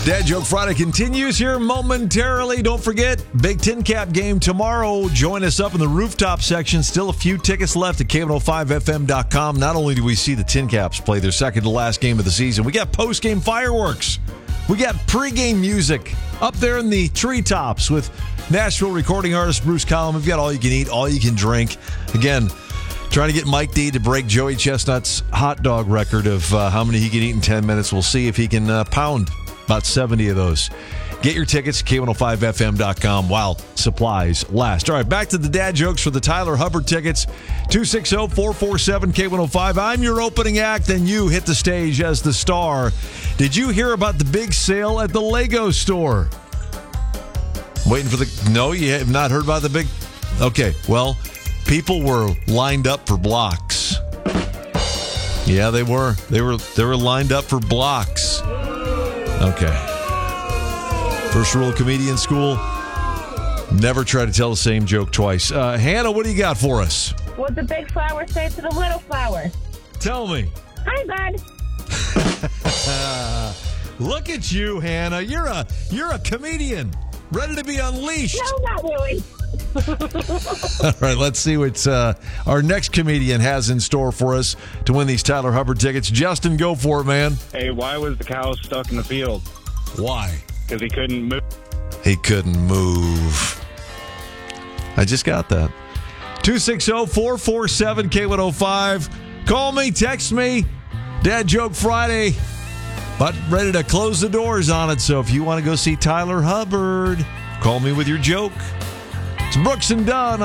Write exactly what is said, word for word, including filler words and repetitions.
Dad Joke Friday continues here momentarily. Don't forget, Big Tin Cap game tomorrow. Join us up in the rooftop section. Still a few tickets left at K one oh five F M dot com. Not only do we see the Tin Caps play their second to last game of the season, we got post-game fireworks. We got pre-game music up there in the treetops with Nashville recording artist Bruce Collin. We've got all you can eat, all you can drink. Again, trying to get Mike D to break Joey Chestnut's hot dog record of uh, how many he can eat in ten minutes. We'll see if he can uh, pound about seventy of those. Get your tickets, K one oh five F M dot com while supplies last. All right, back to the dad jokes for the Tyler Hubbard tickets. two six zero, four four seven, K one oh five. I'm your opening act, and you hit the stage as the star. Did you hear about the big sale at the Lego store? Waiting for the... No, you have not heard about the big... Okay, well, people were lined up for blocks. Yeah, they were. They were, they were lined up for blocks. Okay. First rule of comedian school, never try to tell the same joke twice. Uh, Hannah, what do you got for us? What the big flower say to the little flower? Tell me. Hi, bud. Look at you, Hannah. You're a you're a comedian, ready to be unleashed. No, not really. All right, let's see what uh, our next comedian has in store for us to win these Tyler Hubbard tickets. Justin, go for it, man. Hey, why was the cow stuck in the field? Why? Because he couldn't move. He couldn't move. I just got that. two six zero, four four seven, K one oh five. Call me, text me. Dad Joke Friday. But ready to close the doors on it. So if you want to go see Tyler Hubbard, call me with your joke. It's Brooks and Dunn.